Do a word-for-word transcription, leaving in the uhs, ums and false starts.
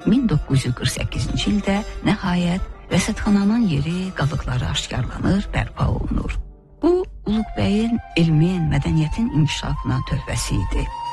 min doqquz yüz qırx səkkizinci ildə nəhayət rəsədxananın yeri, qalıqları aşkarlanır, bərpa olunur. Bu, Uluqbəyin elmin, mədəniyyətin inkişafına töhfəsi idi.